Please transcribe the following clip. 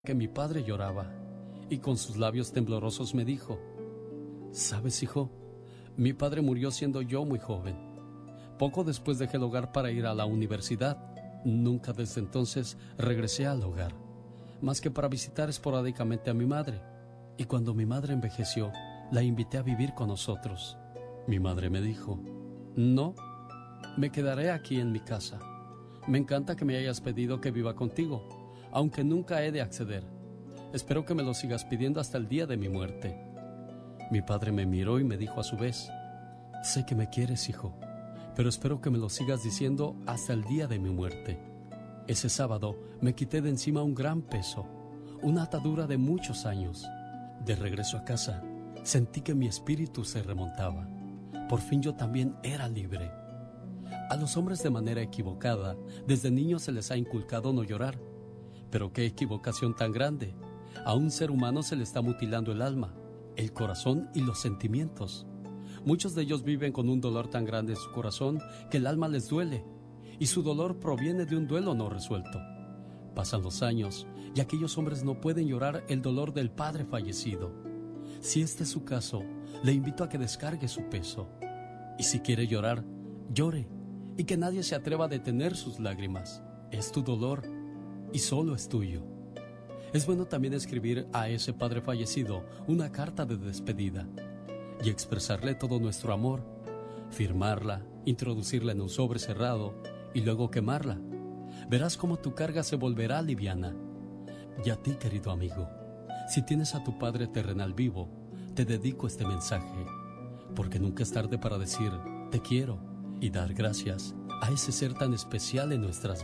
que mi padre lloraba y con sus labios temblorosos me dijo: ¿sabes, hijo? Mi padre murió siendo yo muy joven. Poco después dejé el hogar para ir a la universidad. Nunca desde entonces regresé al hogar, más que para visitar esporádicamente a mi madre. Y cuando mi madre envejeció, la invité a vivir con nosotros. Mi madre me dijo: no, me quedaré aquí en mi casa. Me encanta que me hayas pedido que viva contigo, aunque nunca he de acceder. Espero que me lo sigas pidiendo hasta el día de mi muerte. Mi padre me miró y me dijo a su vez: sé que me quieres, hijo, pero espero que me lo sigas diciendo hasta el día de mi muerte. Ese sábado me quité de encima un gran peso, una atadura de muchos años. De regreso a casa, sentí que mi espíritu se remontaba. Por fin yo también era libre. A los hombres de manera equivocada, desde niños se les ha inculcado no llorar. Pero qué equivocación tan grande. A un ser humano se le está mutilando el alma, el corazón y los sentimientos. Muchos de ellos viven con un dolor tan grande en su corazón que el alma les duele, y su dolor proviene de un duelo no resuelto. Pasan los años y aquellos hombres no pueden llorar el dolor del padre fallecido. Si este es su caso, le invito a que descargue su peso. Y si quiere llorar, llore, y que nadie se atreva a detener sus lágrimas. Es tu dolor y solo es tuyo. Es bueno también escribir a ese padre fallecido una carta de despedida y expresarle todo nuestro amor, firmarla, introducirla en un sobre cerrado y luego quemarla. Verás cómo tu carga se volverá liviana. Y a ti, querido amigo, si tienes a tu padre terrenal vivo, te dedico este mensaje, porque nunca es tarde para decir te quiero y dar gracias a ese ser tan especial en nuestras vidas.